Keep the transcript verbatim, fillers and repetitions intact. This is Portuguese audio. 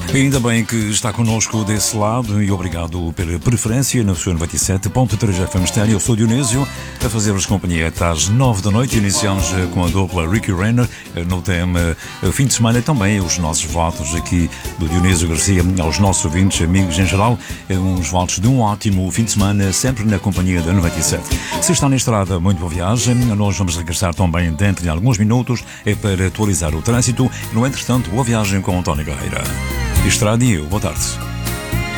Ainda bem que está connosco desse lado e obrigado pela preferência na sua noventa e sete ponto três F M Estéreo. Eu sou Dionísio, a fazer-vos companhia até às nove da noite. Iniciamos com a dupla Ricky Renner no tema fim de semana. Também os nossos votos aqui do Dionísio Garcia aos nossos ouvintes, amigos em geral. Uns votos de um ótimo fim de semana, sempre na companhia da noventa e sete. Se está na estrada, muito boa viagem. Nós vamos regressar também dentro de alguns minutos é para atualizar o trânsito. No entretanto, boa viagem com o António Guerreira. Estradio, boa tarde.